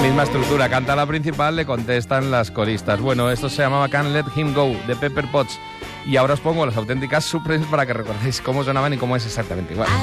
Misma estructura, canta la principal, le contestan las coristas. Bueno, esto se llamaba Can't Let Him Go, de Pepper Potts. Y ahora os pongo las auténticas Supremes para que recordéis cómo sonaban y cómo es exactamente igual.